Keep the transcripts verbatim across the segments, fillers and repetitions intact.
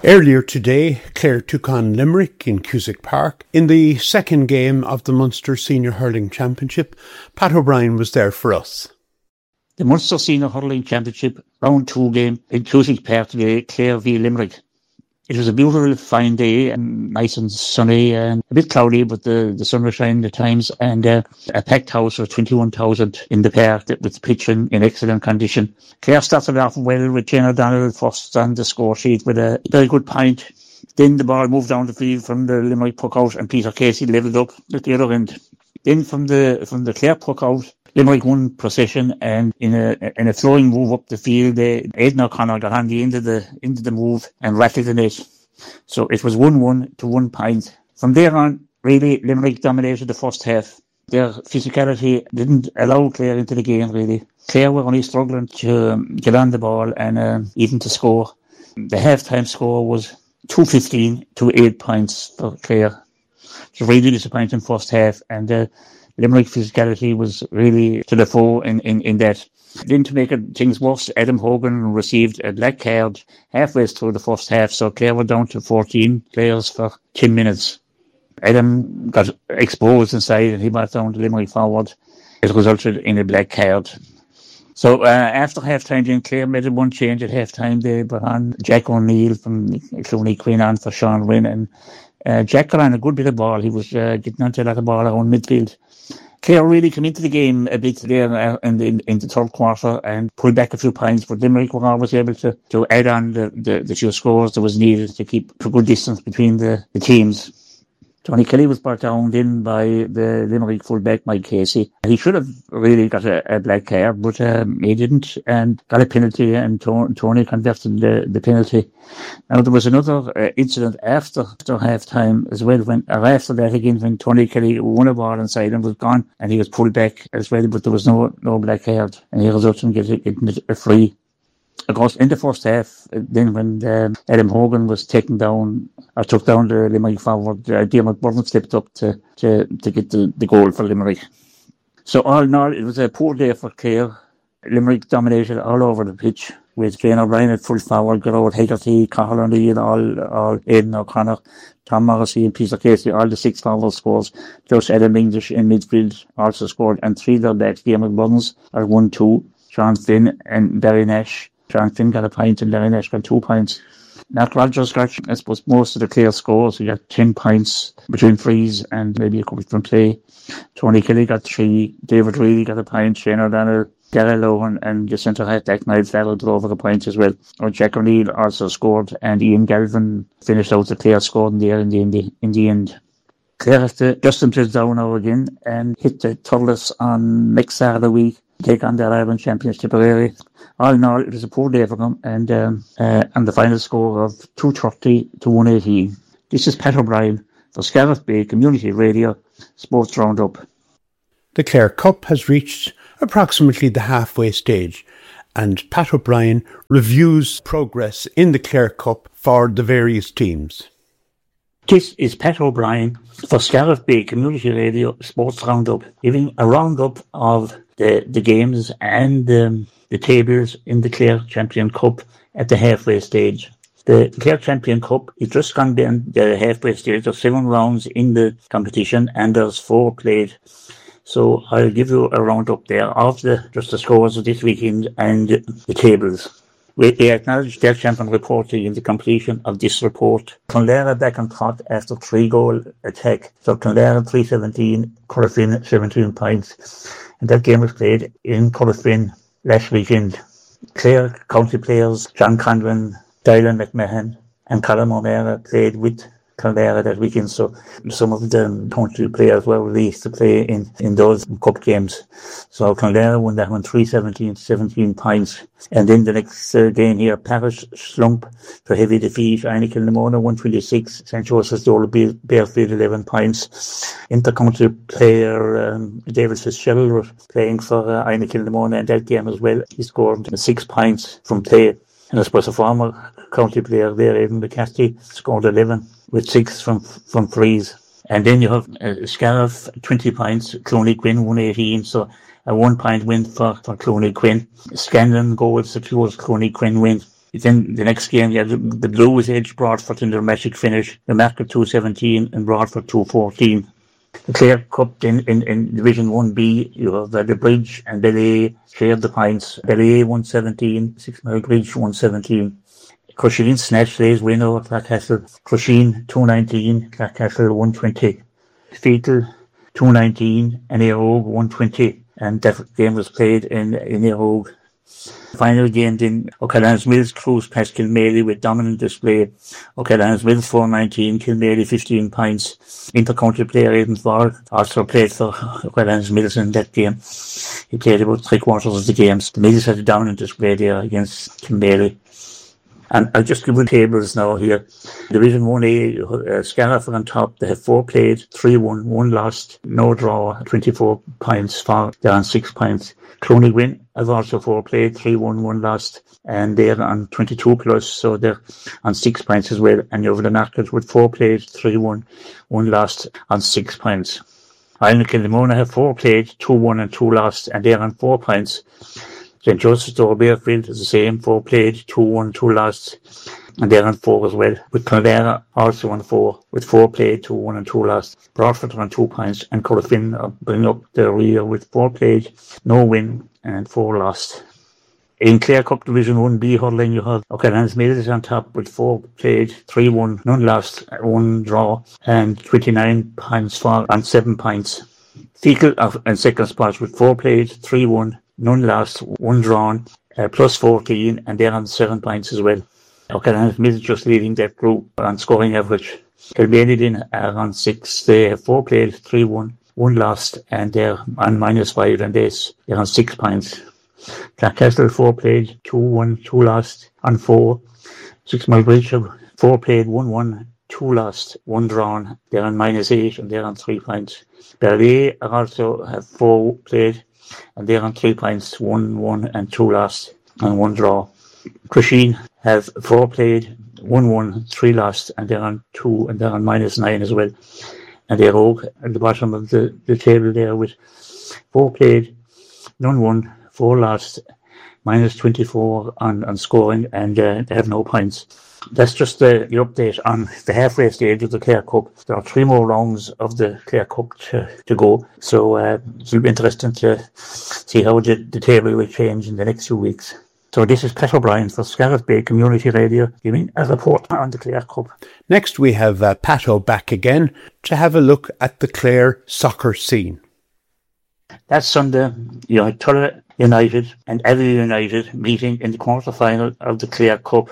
Earlier today, Clare took on Limerick in Cusack Park. In the second game of the Munster Senior Hurling Championship, Pat O'Brien was there for us. The Munster Senior Hurling Championship round two game in Cusack Park today, Clare v Limerick. It was a beautiful, fine day, and nice and sunny, and a bit cloudy, but the, the sun was shining at times, and uh, a packed house of twenty-one thousand in the park with the pitch in, in excellent condition. Clare started off well with Jane O'Donnell first on the score sheet with a very good point. Then the ball moved down the field from the Limerick puck out, and Peter Casey levelled up at the other end. Then from the from the Clare puck out, Limerick won possession, and in a in a flowing move up the field, uh, Aidan O'Connor got on the end of the into the move and rattled the net. So it was one one to one point. From there on, really, Limerick dominated the first half. Their physicality didn't allow Clare into the game, really. Clare were only struggling to um, get on the ball and um, even to score. The half-time score was two fifteen to eight points for Clare. It was really disappointing first half, and uh, Limerick physicality was really to the fore in, in, in that. Then to make things worse, Adam Hogan received a black card halfway through the first half, so Clare were down to fourteen players for ten minutes. Adam got exposed inside and he brought down the Limerick forward. It resulted in a black card. So uh, after half-time, then Clare made one change at half-time. They brought on Jack O'Neill from Clooney Quinn on for Sean Wynn, and uh, Jack got on a good bit of ball. He was uh, getting onto a lot of ball around midfield. Clare really came into the game a bit there in the, in the third quarter and pulled back a few points, but Limerick were always able to, to add on the, the, the few scores that was needed to keep a good distance between the, the teams. Tony Kelly was brought down in by the Limerick fullback, Mike Casey. He should have really got a, a black card, but um, he didn't, and got a penalty, and to- Tony converted the, the penalty. Now, there was another uh, incident after, after half-time as well, when, or after that again, when Tony Kelly won a ball inside and was gone, and he was pulled back as well, but there was no no black card, and he resulted in getting, getting a free. Of course, in the first half, then when um, Adam Hogan was taken down, or took down the Limerick forward, uh, Diarmuid Byrne slipped up to, to, to get the, the goal for Limerick. So all in all, it was a poor day for Clare. Limerick dominated all over the pitch, with Jane O'Brien at full forward, Gerard Hegarty, Cathal O'Neill, all, all Aidan O'Connor, Tom Morrissey and Peter Casey, all the six forward scores, plus Adam English in midfield also scored, and three of their backs, Diarmuid Byrne, are one two, Sean Finn and Barry Nash. Sean Finn got a point and Larry Nash got two points. Nat Rogers got, I suppose, most of the Clare scores. He got ten points between frees and maybe a couple from play. Tony Kelly got three. David Reilly got a point. Shane O'Donnell, Gary Lohan, and the centre half back Niall Farrell did over the points as well. Or Jack O'Neill also scored, and Ian Galvin finished out the Clare scoring there in the, in the, in the end. Clare have to dust themselves down now again and hit the Thurles on next Saturday week. Take on the Ireland Champions Tipperary. All in all, it was a poor day for them, and um, uh, and the final score of two thirty to one eighteen. This is Pat O'Brien for Scariff Bay Community Radio Sports Roundup. The Clare Cup has reached approximately the halfway stage, and Pat O'Brien reviews progress in the Clare Cup for the various teams. This is Pat O'Brien for Scariff Bay Community Radio Sports Roundup, giving a roundup of the, the games and um, the tables in the Clare Champion Cup at the halfway stage. The Clare Champion Cup is just gone down the halfway stage. There's seven rounds in the competition and there's four played. So I'll give you a roundup there of the just the scores of this weekend and the tables. We acknowledge their champion reporting in the completion of this report. Clonlara back on top after three goal attack. So Clonlara three seventeen, Corofin seventeen points. And that game was played in Corofin last weekend. Clare County players John Conlon, Dylan McMahon and Colin O'Mara played with Clonlara that weekend, so some of the country players were released to play in, in those cup games. So Clonlara won that one three seventeen, seventeen points. And then the next uh, game here, Parish slump for heavy defeat. Heineken Limona one twenty-six, Saint Joseph's Dole Bearfield eleven points. Inter-county player um, David Fitzgerald was playing for uh, Heineken Limona in that game as well. He scored six points from play. And I suppose a former county player there, Aidan McCarthy, scored eleven with six from from frees. And then you have uh, Scariff, twenty points, Clooney Quinn, one eighteen, so a one point win for, for Clooney Quinn. Scanlon goals secures Clooney Quinn win. Then the next game, yeah, the, the Blues edged Broadford in the dramatic finish. The Market two seventeen and Broadford two fourteen. The Clare Cup in, in, in Division one B, you have uh, the Bridge and Ballet shared the points. Ballet one seventeen, Six Mile Bridge one seventeen. Crusheen snatched Lay's win over Clarecastle. Crusheen two nineteen, Clarecastle one twenty. Fetal two nineteen and Airog one twenty. And that game was played in, in Airog. Final game in O'Callaghan's Mills cruised past Kilmaley with dominant display. O'Callaghan's Mills four nineteen, Kilmaley fifteen points. Inter-county player Aidan Ford also played for O'Callaghan's Mills in that game. He played about three quarters of the games. The Mills had a dominant display there against Kilmaley. And I'll just give the tables now here. Division one A, uh, Scariff on top. They have four played, three won, one lost, no draw, twenty-four points for, they're on six points. Cloney Win have also four played, three won, one lost, and they're on twenty-two plus, so they're on six points as well. And over the Market with four played, three won, one lost, on six points. Island Kilmona have four played, two won and two lost, and they're on four points. Saint Joseph's Door Bearfield is the same, four played, two won, two lost, and they're on four as well. With Connemara also on four, with four played, two won and two lost. Broadford on two points, and Corofin bring up the rear with four played, no win, and four lost. In Clare Cup Division one B hurling, you have O'Callaghan's Mills on top with four played, three won, none lost, one draw, and twenty-nine points for, and seven points. Fecal in second spot with four played, three won, none lost, one drawn, uh, plus fourteen, and they're on seven points as well. O'Callaghan's Mills just leading that group on scoring average. Kilmaley then are on six, they have four played, three won, one lost, and they're on minus five, and they're on six points. Clarecastle four played, two won, two lost, on four. Six Mile Bridge four played, one won, two lost, one drawn, they're on minus eight, and they're on three points. Ballet also have four played, and they're on three points, one won and two lost, and one draw. Crusheen have four played, one won, three lost, and they're on two, and they're on minus nine as well. And they're Oak at the bottom of the, the table there with four played, none won, four lost, minus twenty-four on, on scoring, and uh, they have no points. That's just the, the update on the halfway stage of the Clare Cup. There are three more rounds of the Clare Cup to, to go, so uh, it'll be interesting to see how the, the table will change in the next few weeks. So this is Pat O'Brien for Scariff Bay Community Radio, giving a report on the Clare Cup. Next we have uh, Pat O back again to have a look at the Clare soccer scene. That Sunday, you had Tulla United and Avenue United meeting in the quarter-final of the Clare Cup.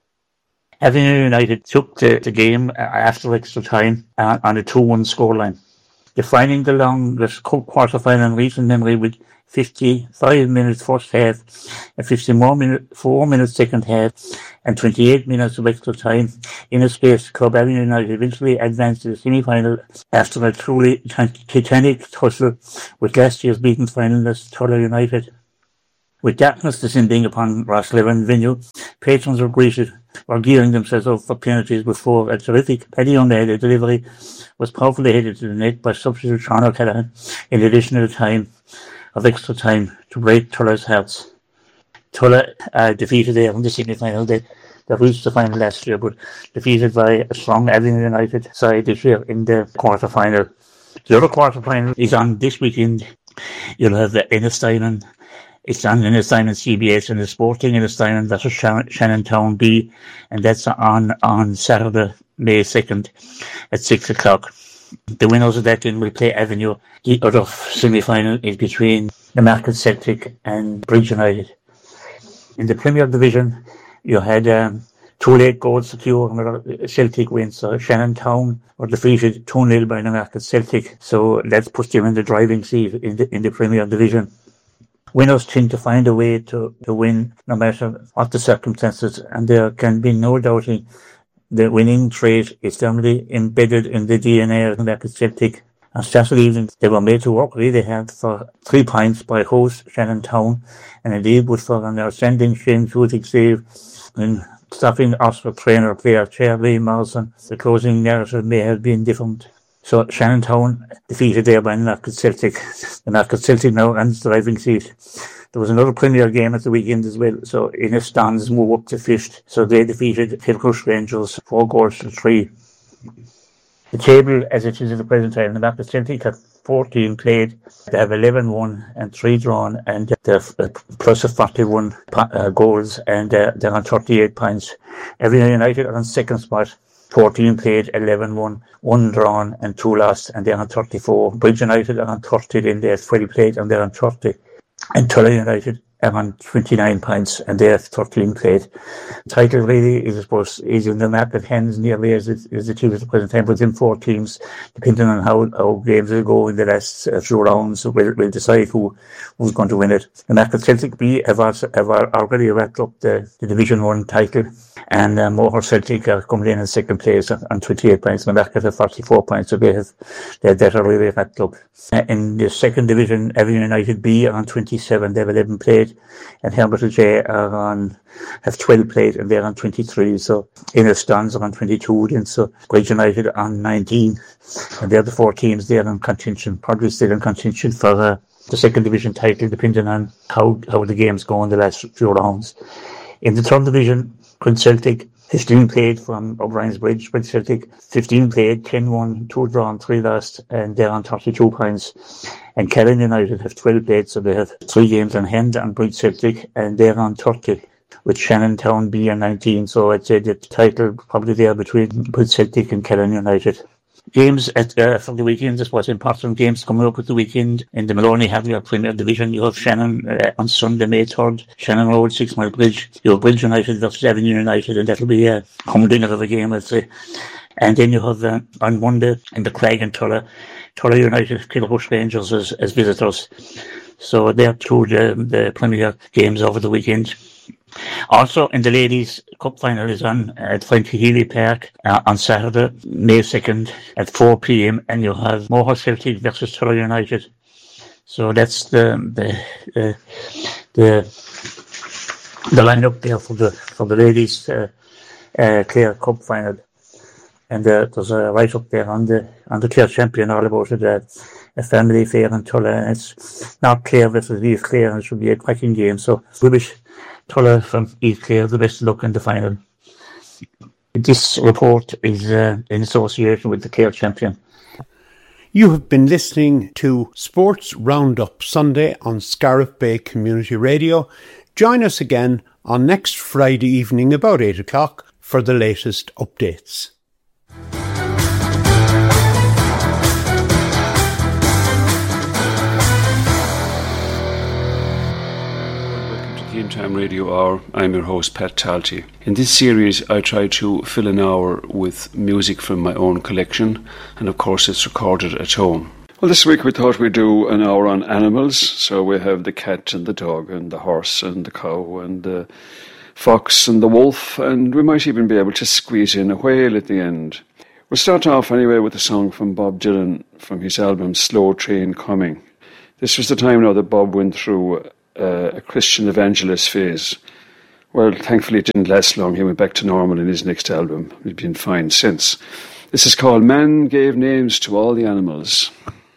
Avenue United took the, the game after extra time uh, on a two one scoreline, defining the longest cup quarter-final in recent memory with fifty-five minutes first half and fifty-four minutes second half and twenty-eight minutes of extra time. In a space, Club Avenue United eventually advanced to the semi-final after a truly titanic tussle with last year's beaten finalist Tulla United. With darkness descending upon Rosslevin venue, patrons were greeted, were gearing themselves up for penalties before a terrific Paddy O'Neill delivery was powerfully headed to the net by substitute Sean O'Callaghan in additional time of extra time to break Tulla's hearts. Tulla uh, defeated there in the semi-final. They, they reached the final last year, but defeated by a strong Avenue United side this year in the quarter-final. The other quarter-final is on this weekend. You'll have the Ennistyne. It's on Ennistyne and C B S and the Sporting Ennistyne versus Shannontown B, and that's on, on Saturday, May second at six o'clock. The winners of that game will play Avenue. The other semi-final is between the Market Celtic and Bridge United. In the Premier Division, you had um, two late goals secured and a Celtic win. So Shannontown were defeated two nil by the Market Celtic. So that puts them in the driving seat in the, in the Premier Division. Winners tend to find a way to, to win no matter what the circumstances, and there can be no doubting the winning trait is firmly embedded in the D N A of the Market Celtic. On Saturday evening, they were made to work really hard for three points by host Shannontown, and indeed with for an outstanding Shane Tutig save in stopping Oxford trainer player Charlie Morrison. The closing narrative may have been different. So Shannontown defeated there by Knockett Celtic. The Knockett Celtic now runs the driving seat. There was another Premier game at the weekend as well. So Inniston's move up to fifth. So they defeated Kilcrush Rangers four goals to three. The table as it is at the present time, the Knockett Celtic have fourteen played. They have eleven won and three drawn, and they're plus of forty-one uh, goals, and uh, they're on thirty-eight points. Everything United are on second spot. fourteen played, eleven won, one drawn and two lost, and they're on thirty-four. Bridge United are on thirty, then they're twelve played and they're on thirty. And Tulla United are on twenty-nine points and they have thirteen played. The title really is, I suppose, is in the map at hands nearly as it is achieved at the present time, within four teams, depending on how, how games will go in the last uh, few rounds, will will decide who who's going to win it. The Knockett Celtic B have, also, have already wrapped up the, the Division one title, and uh, Moher Celtic are coming in in second place on, on twenty-eight points. Knockett have forty-four points, so they have they're better really wrapped up. Uh, in the second division, Everton United B are on twenty-seven, they have eleven played, and Hermitage J are on have twelve played and they're on twenty-three. So Inniston's are on twenty-two, then so Bridge United on nineteen, and they're the four teams there in contention, probably still in contention for uh, the second division title, depending on how, how the games go in the last few rounds. In the third division, Prince Celtic, fifteen played from O'Brien's Bridge. Prince Celtic, fifteen played, ten won, two drawn, three lost, and they're on thirty-two points. And Callan United have twelve played, so they have three games on hand on Prince Celtic, and they're on thirty, with Shannontown B on nineteen. So I'd say the title probably there between Prince Celtic and Callan United. Games at uh, for the weekend, this was important games coming up with the weekend. In the Maloney Harrier Premier Division, you have Shannon uh, on Sunday, May third, Shannon Road, Six Mile Bridge. You have Bridge United versus Avenue United, and that'll be a humdinger of a game, I'd say. And then you have uh, on Monday in the Craig and Tulla, Tulla United, Kilcrush Rangers as, as visitors. So they're two the, the Premier games over the weekend. Also, in the Ladies' Cup final is on at Frankie Healy Park uh, on Saturday, May second at four p.m. and you have Moher Celtic versus Tulla United. So that's the the uh, the the lineup there for the for the Ladies' uh, uh, Clare Cup final. And uh, there's a write up there on the on the Clare champion all about it. Uh, a family affair in Tulla, and it's not Clare versus East Clare, and it should be a cracking game. So we wish Tulla from East Clare the best luck in the final. This report is uh, in association with the Clare champion. You have been listening to Sports Roundup Sunday on Scariff Bay Community Radio. Join us again on next Friday evening about eight o'clock for the latest updates. In Time Radio Hour, I'm your host Pat Talty. In this series I try to fill an hour with music from my own collection, and of course it's recorded at home. Well, this week we thought we'd do an hour on animals, so we have the cat and the dog and the horse and the cow and the fox and the wolf, and we might even be able to squeeze in a whale at the end. We'll start off anyway with a song from Bob Dylan from his album Slow Train Coming. This was the time now that Bob went through Uh, a Christian evangelist phase. Well, thankfully it didn't last long. He went back to normal in his next album. He's been fine since. This is called Man Gave Names to All the Animals.